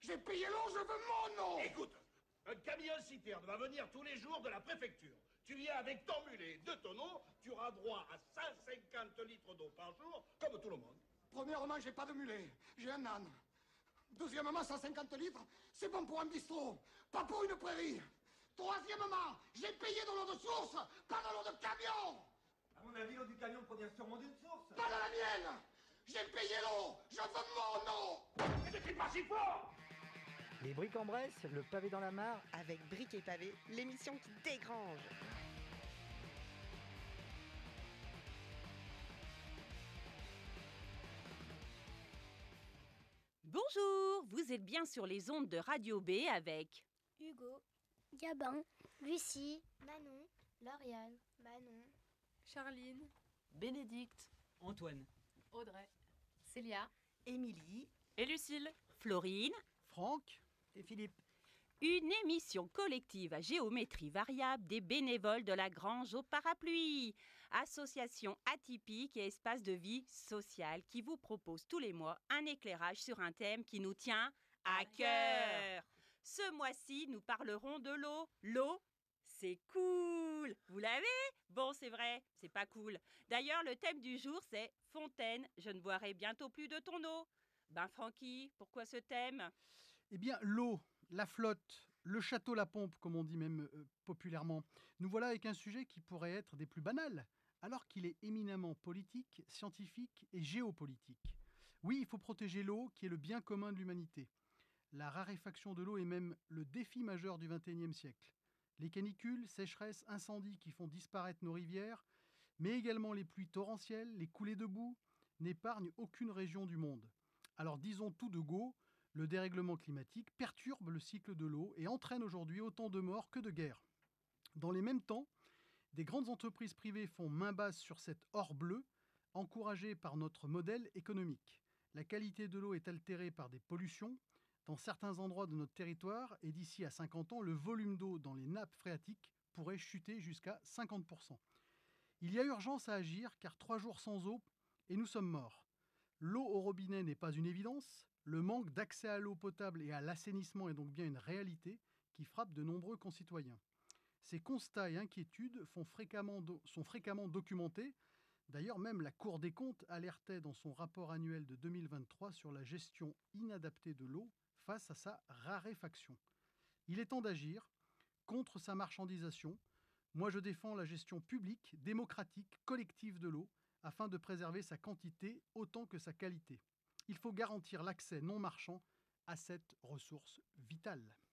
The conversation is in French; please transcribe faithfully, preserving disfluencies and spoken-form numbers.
J'ai payé l'eau, je veux mon nom. Écoute, un camion-citerne va venir tous les jours de la préfecture. Tu viens avec ton mulet de tonneaux, tu auras droit à cent cinquante litres d'eau par jour, comme tout le monde. Premièrement, j'ai pas de mulet, j'ai un âne. Deuxièmement, cent cinquante litres, c'est bon pour un bistrot, pas pour une prairie. Troisièmement, j'ai payé de l'eau de source, pas de l'eau de camion. À mon avis, l'eau du camion provient sûrement d'une source. Pas de la mienne. J'ai payé l'eau, je veux mon nom. Mais ne crie pas si fort! Les briques en Bresse, le pavé dans la mare. Avec Briques et Pavés, l'émission qui dégrange. Bonjour, vous êtes bien sur les ondes de Radio B avec Hugo, Gabin, Lucie, Manon, Lauriane, Manon, Charline, Bénédicte, Antoine, Audrey, Célia, Émilie et Lucille, Florine, Franck et Philippe. Une émission collective à géométrie variable des bénévoles de la Grange au Parapluie, association atypique et espace de vie sociale qui vous propose tous les mois un éclairage sur un thème qui nous tient à cœur. Ce mois-ci, nous parlerons de l'eau. L'eau, c'est cool. Vous l'avez ? Bon, c'est vrai, c'est pas cool. D'ailleurs, le thème du jour, c'est « Fontaine, je ne boirai bientôt plus de ton eau ». Ben Francky, pourquoi ce thème ? Eh bien, l'eau, la flotte, le château La Pompe, comme on dit même euh, populairement. Nous voilà avec un sujet qui pourrait être des plus banals, alors qu'il est éminemment politique, scientifique et géopolitique. Oui, il faut protéger l'eau, qui est le bien commun de l'humanité. La raréfaction de l'eau est même le défi majeur du vingt et unième siècle. Les canicules, sécheresses, incendies qui font disparaître nos rivières, mais également les pluies torrentielles, les coulées de boue, n'épargnent aucune région du monde. Alors disons tout de go, le dérèglement climatique perturbe le cycle de l'eau et entraîne aujourd'hui autant de morts que de guerres. Dans les mêmes temps, des grandes entreprises privées font main basse sur cet or bleu, encouragé par notre modèle économique. La qualité de l'eau est altérée par des pollutions dans certains endroits de notre territoire et d'ici à cinquante ans, le volume d'eau dans les nappes phréatiques pourrait chuter jusqu'à cinquante pour cent. Il y a urgence à agir car trois jours sans eau et nous sommes morts. L'eau au robinet n'est pas une évidence. Le manque d'accès à l'eau potable et à l'assainissement est donc bien une réalité qui frappe de nombreux concitoyens. Ces constats et inquiétudes font fréquemment do- sont fréquemment documentés. D'ailleurs, même la Cour des comptes alertait dans son rapport annuel de deux mille vingt-trois sur la gestion inadaptée de l'eau face à sa raréfaction. Il est temps d'agir contre sa marchandisation. Moi, je défends la gestion publique, démocratique, collective de l'eau afin de préserver sa quantité autant que sa qualité. Il faut garantir l'accès non marchand à cette ressource vitale.